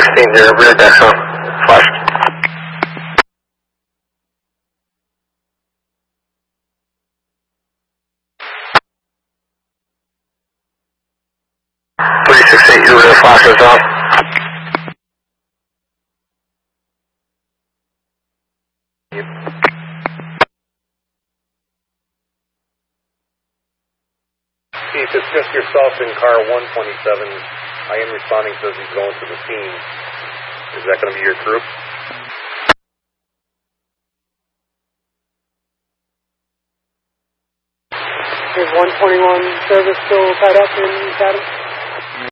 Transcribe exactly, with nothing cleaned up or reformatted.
sixteen, your rear deck's on. Flash. three six eight, your rear flash is on. Chief, it's just yourself in car one twenty-seven. I am responding, says he's going to the scene. Is that going to be your group? Is one twenty-one service still tied up in East Adams?